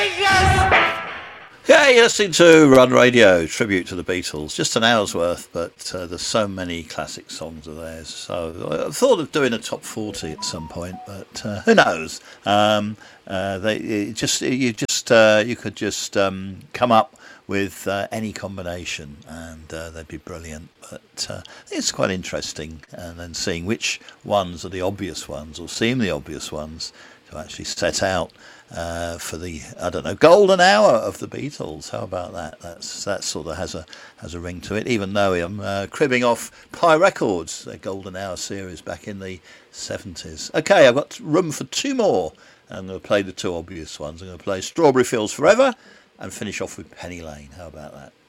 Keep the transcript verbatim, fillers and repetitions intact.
Yeah, you're listening to Run Radio, tribute to the Beatles. Just an hour's worth, but uh, there's so many classic songs of theirs. So I thought of doing a top forty at some point, but uh, who knows? Um, uh, they it just you just uh, you could just um, come up with uh, any combination, and uh, they'd be brilliant. But uh, it's quite interesting, and then seeing which ones are the obvious ones, or seem the obvious ones, to actually set out. Uh, for the I don't know golden hour of the Beatles. How about that? That's that sort of has a has a ring to it. Even though I'm uh, cribbing off Pie Records, their golden hour series back in the seventies. Okay, I've got room for two more. I'm going to play the two obvious ones. I'm going to play Strawberry Fields Forever and finish off with Penny Lane. How about that?